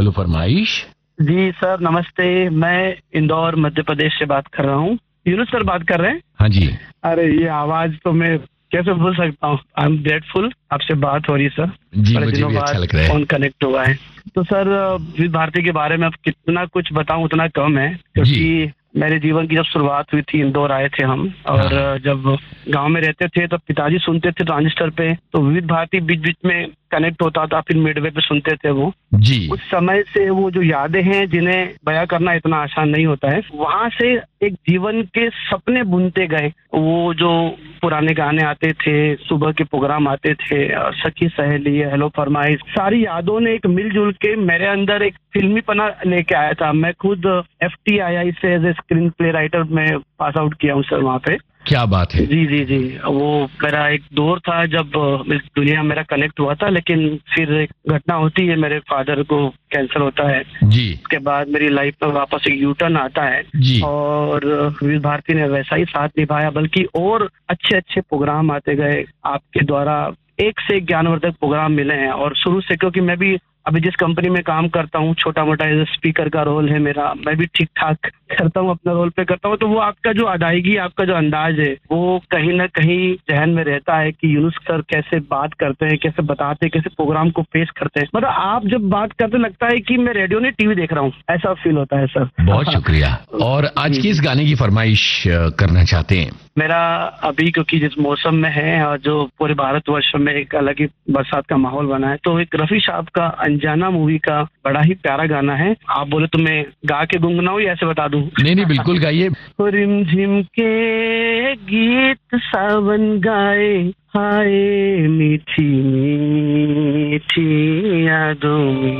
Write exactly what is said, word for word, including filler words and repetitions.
Hello फरमाइश। जी sir नमस्ते, मैं इंदौर मध्य प्रदेश से बात कर रहा हूँ। यूनुस सर बात कर रहे हैं? हाँ जी। अरे ये आवाज तो मैं कैसे भूल सकता हूँ। आई एम ग्रेटफुल, आपसे बात हो रही है सर। जी बड़े मुझे दिनों भी अच्छा बाद लग रहा है। फोन कनेक्ट हुआ है। तो सर विविध भारती के बारे में अब कितना कुछ बताऊं उतना कम है, क्योंकि मेरे जीवन की जब शुरुआत हुई थी इंदौर आए थे हम, और हाँ। जब गांव में रहते थे तो पिताजी सुनते थे ट्रांजिस्टर पे, तो विविध भारती बीच बीच में कनेक्ट होता था, फिर मिडवे पे सुनते थे वो। जी। उस समय से वो जो यादें हैं जिन्हें बयां करना इतना आसान नहीं होता है, वहां से एक जीवन के सपने बुनते गए। वो जो पुराने गाने आते थे, सुबह के प्रोग्राम आते थे, सखी सहेली, हेलो फरमाइश, सारी यादों ने एक मिलजुल के मेरे अंदर एक फिल्मी पना लेके आया था। मैं खुद एफ टी आई आई से as a screen play writer में पास आउट किया हूँ सर वहाँ पे। क्या बात है। जी जी जी वो मेरा एक दौर था जब इस दुनिया मेरा कनेक्ट हुआ था, लेकिन फिर एक घटना होती है, मेरे फादर को कैंसर होता है। जी। उसके बाद मेरी लाइफ में वापस एक यू टर्न आता है जी। और विविध भारती ने वैसा ही साथ निभाया, बल्कि और अच्छे अच्छे प्रोग्राम आते गए आपके द्वारा। एक से एक ज्ञानवर्धक प्रोग्राम मिले हैं, और शुरू से, क्योंकि मैं भी अभी जिस कंपनी में काम करता हूँ, छोटा मोटा एज स्पीकर का रोल है मेरा, मैं भी ठीक ठाक करता हूँ, अपना रोल पे करता हूँ। तो वो आपका जो अदायगी, आपका जो अंदाज है, वो कहीं ना कहीं जहन में रहता है कि यूनुस सर कैसे बात करते हैं, कैसे बताते हैं, कैसे प्रोग्राम को पेश करते हैं। मतलब आप जब बात करते लगता है कि मैं रेडियो नहीं टीवी देख रहा हूँ, ऐसा फील होता है सर। बहुत शुक्रिया। और आज किस गाने की फरमाइश करना चाहते हैं? मेरा अभी, क्योंकि जिस मौसम में है और जो पूरे भारतवर्ष में एक अलग ही बरसात का माहौल बना है, तो एक रफी साहब का अनजाना मूवी का बड़ा ही प्यारा गाना है। आप बोले तो मैं गा के गुनगुनाऊं या ऐसे बता दूं? नहीं नहीं बिल्कुल गाइए। रिमझिम के गीत सावन गाए, हाय मीठी मीठी यादों में।